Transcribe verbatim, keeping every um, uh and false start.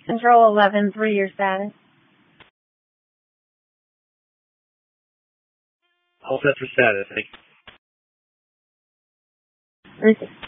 Control eleven three, your status. All set for status. Thank you. Receive.